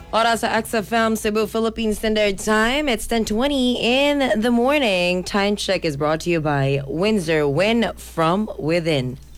Oras sa XFM Cebu, Philippine Standard Time. It's 10:20 in the morning. Time check is brought to you by Windsor. Win from within.